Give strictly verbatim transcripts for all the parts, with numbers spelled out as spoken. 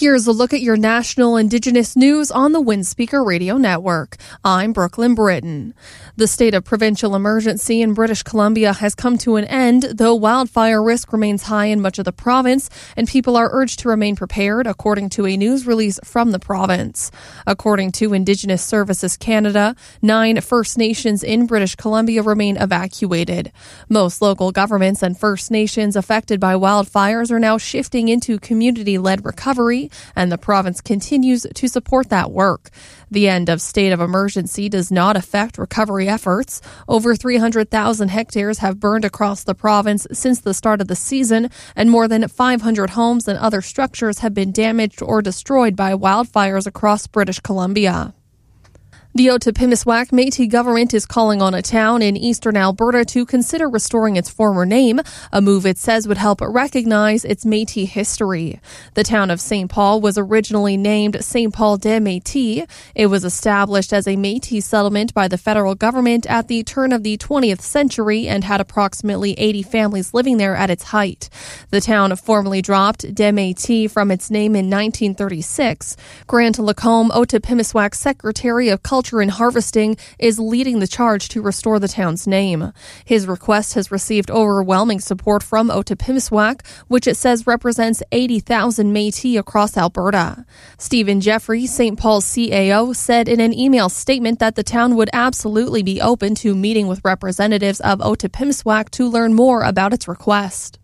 Here's a look at your national Indigenous news on the Windspeaker Radio Network. I'm Brooklyn Britton. The state of provincial emergency in British Columbia has come to an end, though wildfire risk remains high in much of the province, and people are urged to remain prepared, according to a news release from the province. According to Indigenous Services Canada, nine First Nations in British Columbia remain evacuated. Most local governments and First Nations affected by wildfires are now shifting into community-led recovery, and the province continues to support that work. The end of state of emergency does not affect recovery efforts. Over three hundred thousand hectares have burned across the province since the start of the season, and more than five hundred homes and other structures have been damaged or destroyed by wildfires across British Columbia. The Otipemisiwak Métis government is calling on a town in eastern Alberta to consider restoring its former name, a move it says would help recognize its Métis history. The town of Saint Paul was originally named Saint Paul des Métis. It was established as a Métis settlement by the federal government at the turn of the twentieth century and had approximately eighty families living there at its height. The town formally dropped des Métis from its name in nineteen thirty-six. Grant Lacombe, Otipemisiwak's Secretary of Culture and Harvesting, is leading the charge to restore the town's name. His request has received overwhelming support from Otipemisiwak, which it says represents eighty thousand Métis across Alberta. Stephen Jeffrey, Saint Paul's C A O, said in an email statement that the town would absolutely be open to meeting with representatives of Otipemisiwak to learn more about its request.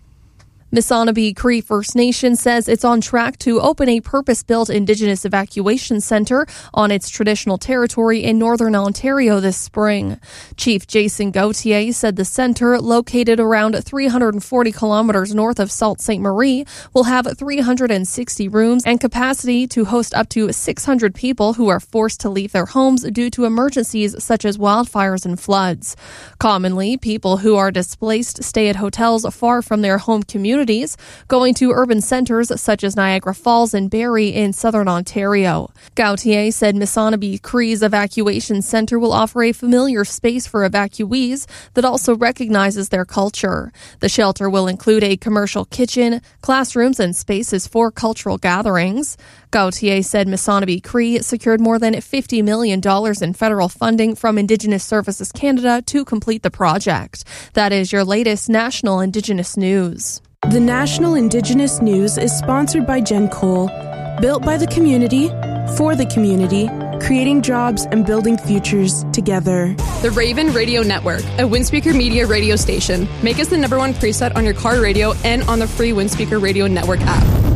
Missanabie Cree First Nation says it's on track to open a purpose-built Indigenous evacuation centre on its traditional territory in northern Ontario this spring. Chief Jason Gauthier said the centre, located around three hundred forty kilometres north of Sault Ste. Marie, will have three hundred sixty rooms and capacity to host up to six hundred people who are forced to leave their homes due to emergencies such as wildfires and floods. Commonly, people who are displaced stay at hotels far from their home communities, going to urban centres such as Niagara Falls and Barrie in southern Ontario. Gauthier said Missanabie Cree's evacuation centre will offer a familiar space for evacuees that also recognizes their culture. The shelter will include a commercial kitchen, classrooms, and spaces for cultural gatherings. Gauthier said Missanabie Cree secured more than fifty million dollars in federal funding from Indigenous Services Canada to complete the project. That is your latest national Indigenous news. The National Indigenous News is sponsored by Gen Cole. Built by the community, for the community, creating jobs and building futures together. The Raven Radio Network, a Windspeaker Media radio station. Make us the number one preset on your car radio and on the free Windspeaker Radio Network app.